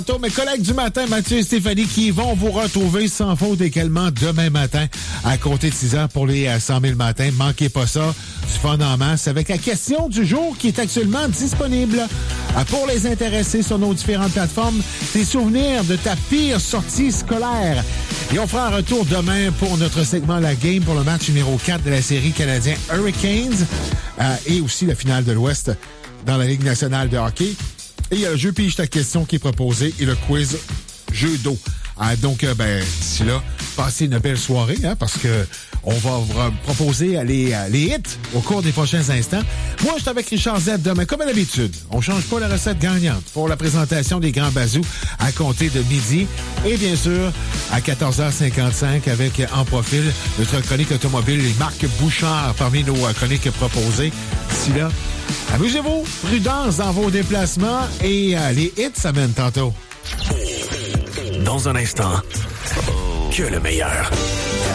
Mes collègues du matin, Mathieu et Stéphanie, qui vont vous retrouver sans faute également demain matin à compter de 6 heures pour les 100 000 matins. Manquez pas ça, du fun en masse avec la question du jour qui est actuellement disponible pour les intéressés sur nos différentes plateformes. Tes souvenirs de ta pire sortie scolaire. Et on fera un retour demain pour notre segment La Game pour le match numéro 4 de la série canadien Hurricanes et aussi la finale de l'Ouest dans la Ligue nationale de hockey. Et il y a le jeu Pige ta question qui est proposé et le quiz jeu d'eau. Donc, d'ici là, passez une belle soirée, parce que on va vous proposer les hits au cours des prochains instants. Moi, je suis avec Richard Z demain, comme à l'habitude. On change pas la recette gagnante pour la présentation des Grands Bazous à compter de midi. Et bien sûr, à 14h55, avec en profil notre chronique automobile, Marc Bouchard, parmi nos chroniques proposées. D'ici là, amusez-vous, prudence dans vos déplacements et les hits s'amènent tantôt. Dans un instant, que le meilleur.